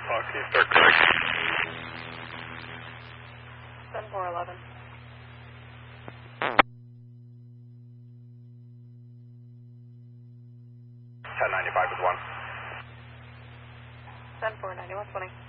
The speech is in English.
Can you start correct? 7411. 1095 is 1. 749120.